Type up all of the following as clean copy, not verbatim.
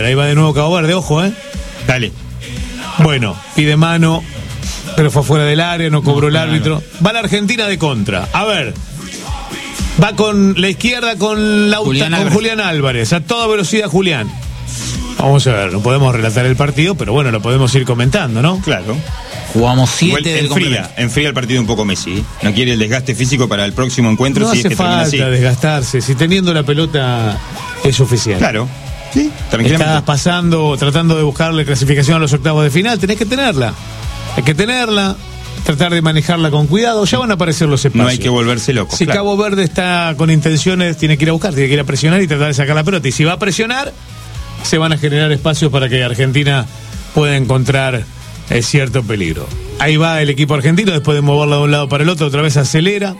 Verde. Ahí va de nuevo Cabo Verde, ojo, Dale. Bueno, pide mano, pero fue fuera del área, no cobró el árbitro. Va la Argentina de contra. A ver. Va con la izquierda con Julián Álvarez. A toda velocidad Julián. Vamos a ver, no podemos relatar el partido, pero bueno, lo podemos ir comentando, ¿no? Claro. Jugamos 7 del complemento. Enfría el partido un poco Messi. No quiere el desgaste físico para el próximo encuentro. No hace falta desgastarse. Si teniendo la pelota es suficiente. Claro. Sí, tranquilamente. Estás pasando, tratando de buscarle clasificación a los octavos de final. Tenés que tenerla. Hay que tenerla. Tratar de manejarla con cuidado, ya van a aparecer los espacios. No hay que volverse loco. Si claro. Cabo Verde está con intenciones, tiene que ir a buscar, tiene que ir a presionar y tratar de sacar la pelota. Y si va a presionar, se van a generar espacios para que Argentina pueda encontrar cierto peligro. Ahí va el equipo argentino, después de moverla de un lado para el otro, otra vez acelera.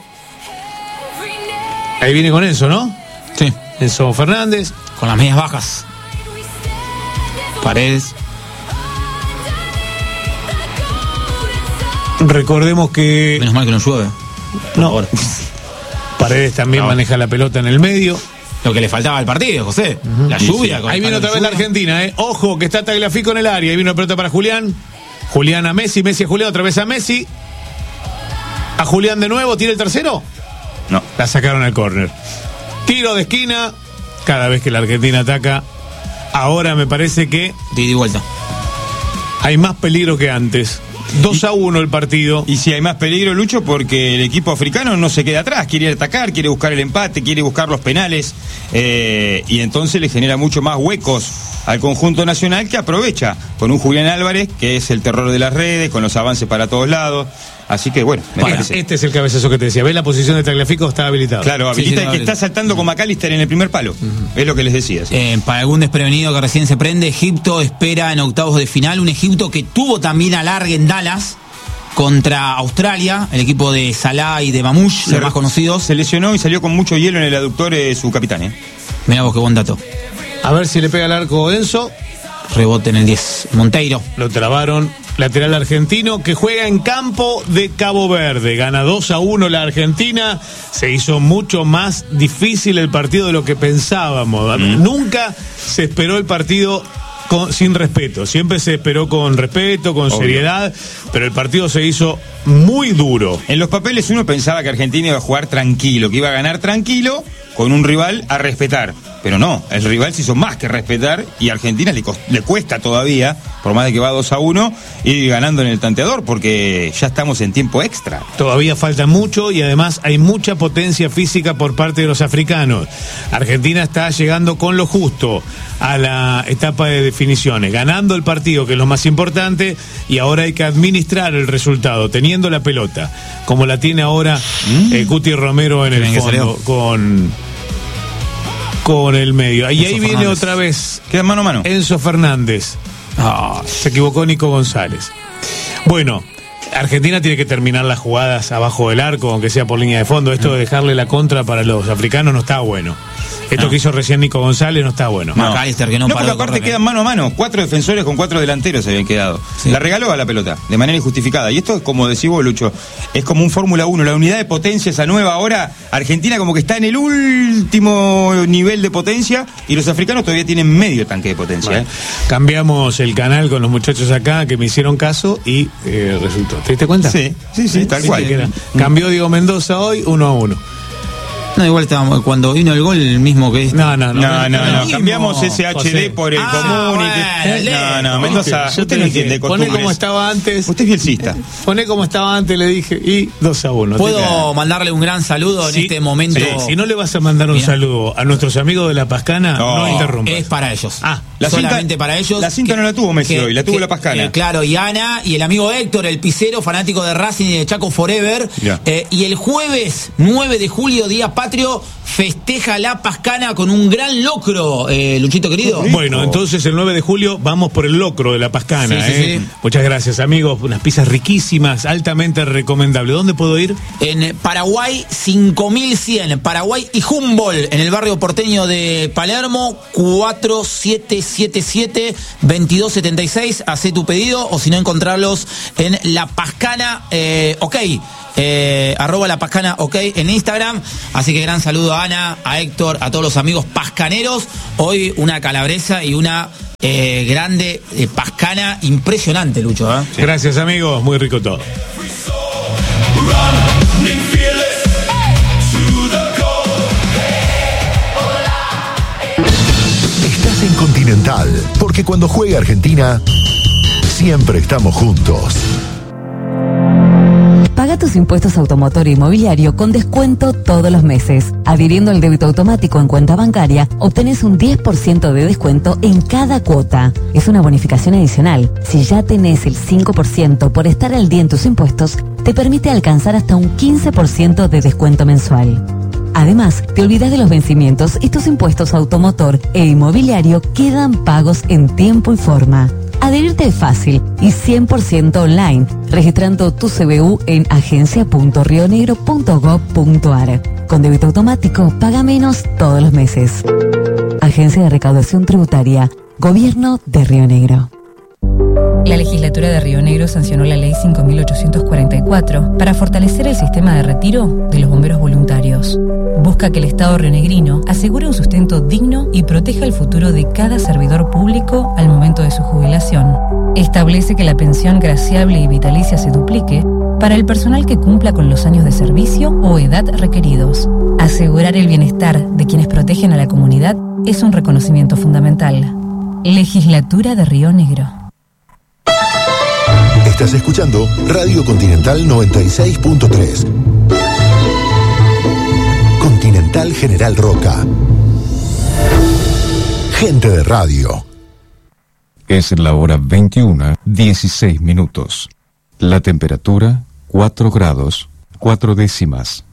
Ahí viene con Enzo, ¿no? Sí. Enzo Fernández. Con las medias bajas. Paredes. Recordemos que... Menos mal que no llueve. No, ahora. Paredes también maneja la pelota en el medio. Lo que le faltaba al partido, José. La lluvia. Ahí viene otra vez la Argentina, Ojo, que está Tagliafico en el área. Ahí vino la pelota para Julián. Julián a Messi, Messi a Julián, otra vez a Messi. A Julián de nuevo, ¿tira el tercero? No. La sacaron al córner. Tiro de esquina. Cada vez que la Argentina ataca, ahora me parece que... De ida y vuelta. Hay más peligro que antes. 2-1 el partido. Y si hay más peligro, Lucho, porque el equipo africano no se queda atrás, quiere atacar, quiere buscar el empate, quiere buscar los penales, y entonces le genera mucho más huecos al conjunto nacional, que aprovecha con un Julián Álvarez, que es el terror de las redes, con los avances para todos lados. Así que bueno, me parece. Este es el cabezazo que te decía. ¿Ves la posición de Tagliafico? Está habilitado. Claro, habilita el que está saltando con McAllister en el primer palo. Es lo que les decía. ¿Sí? Para algún desprevenido que recién se prende, Egipto espera en octavos de final. Un Egipto que tuvo también alargue en Dallas contra Australia, el equipo de Salah y de Mamouche, los más conocidos. Se lesionó y salió con mucho hielo en el aductor su capitán. Mirá vos qué buen dato. A ver si le pega el arco Enzo. Rebote en el 10. Monteiro. Lo trabaron. Lateral argentino que juega en campo de Cabo Verde. Gana 2-1 la Argentina. Se hizo mucho más difícil el partido de lo que pensábamos. Nunca se esperó el partido sin respeto. Siempre se esperó con respeto, con seriedad, pero el partido se hizo muy duro. En los papeles uno pensaba que Argentina iba a jugar tranquilo, que iba a ganar tranquilo con un rival a respetar. Pero no, el rival se hizo más que respetar y a Argentina le cuesta todavía, por más de que va 2-1, ir ganando en el tanteador, porque ya estamos en tiempo extra. Todavía falta mucho y además hay mucha potencia física por parte de los africanos. Argentina está llegando con lo justo a la etapa de definiciones, ganando el partido, que es lo más importante, y ahora hay que administrar el resultado, teniendo la pelota, como la tiene ahora Cuti Romero en el fondo, con el medio. Y ahí viene otra vez. Queda mano a mano. Enzo Fernández. Se equivocó Nico González. Bueno, Argentina tiene que terminar las jugadas abajo del arco, aunque sea por línea de fondo. Esto de dejarle la contra para los africanos no está bueno. Esto que hizo recién Nico González no está bueno. McAllister que no paró. Porque aparte quedan mano a mano. 4 defensores con 4 delanteros se habían quedado. Sí. La regaló a la pelota, de manera injustificada. Y esto, como decís vos, Lucho, es como un Fórmula 1. La unidad de potencia, esa nueva ahora, Argentina como que está en el último nivel de potencia y los africanos todavía tienen medio tanque de potencia. Bueno, cambiamos el canal con los muchachos acá que me hicieron caso y resultó. ¿Te diste cuenta? Sí, tal cual. Cambió Diego Mendoza hoy 1-1. No, igual estábamos, cuando vino el gol, el mismo que este. No. Cambiamos ese HD José por el común. No, Mendoza, usted no entiende costumbres. Poné como estaba antes. Usted es bielcista. Poné como estaba antes, le dije, y 2-1. ¿Puedo mandarle un gran saludo en este momento? Si no le vas a mandar un saludo a nuestros amigos de La Pascana, no interrumpas. Es para ellos. Solamente cinta, para ellos. La cinta no la tuvo Messi hoy, la tuvo La Pascana. Claro, y Ana, y el amigo Héctor, el pisero, fanático de Racing y de Chaco Forever. Y el jueves 9 de julio, día patrio, festeja La Pascana con un gran locro, Luchito querido. Bueno, entonces el 9 de julio vamos por el locro de La Pascana. Sí. Muchas gracias, amigos. Unas pizzas riquísimas, altamente recomendables. ¿Dónde puedo ir? En Paraguay 5100, Paraguay y Humboldt, en el barrio porteño de Palermo, 4777-2276. Hacé tu pedido, o si no, encontrarlos en La Pascana, @ La Pascana, en Instagram. Así que gran saludo a Ana, a Héctor, a todos los amigos pascaneros. Hoy una calabresa y una Grande, Pascana, impresionante, Lucho. Sí. Gracias, amigos, muy rico todo. Estás en Continental, porque cuando juega Argentina, siempre estamos juntos. Paga tus impuestos automotor e inmobiliario con descuento todos los meses. Adhiriendo al débito automático en cuenta bancaria, obtenés un 10% de descuento en cada cuota. Es una bonificación adicional. Si ya tenés el 5% por estar al día en tus impuestos, te permite alcanzar hasta un 15% de descuento mensual. Además, te olvidas de los vencimientos y tus impuestos automotor e inmobiliario quedan pagos en tiempo y forma. Adherirte es fácil y 100% online, registrando tu CBU en agencia.rionegro.gov.ar. Con débito automático, paga menos todos los meses. Agencia de Recaudación Tributaria, Gobierno de Río Negro. La legislatura de Río Negro sancionó la ley 5.844 para fortalecer el sistema de retiro de los bomberos voluntarios. Busca que el Estado rionegrino asegure un sustento digno y proteja el futuro de cada servidor público al momento de su jubilación. Establece que la pensión graciable y vitalicia se duplique para el personal que cumpla con los años de servicio o edad requeridos. Asegurar el bienestar de quienes protegen a la comunidad es un reconocimiento fundamental. Legislatura de Río Negro. Estás escuchando Radio Continental 96.3. Continental General Roca. Gente de radio. Es la hora 21:16. La temperatura 4 grados 4 décimas.